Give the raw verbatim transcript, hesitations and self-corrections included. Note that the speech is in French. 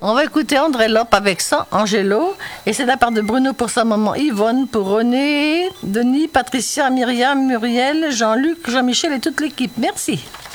On va écouter André Lope avec ça, Angelo. Et c'est de la part de Bruno pour sa maman Yvonne, pour René, Denis, Patricia, Myriam, Muriel, Jean-Luc, Jean-Michel et toute l'équipe. Merci.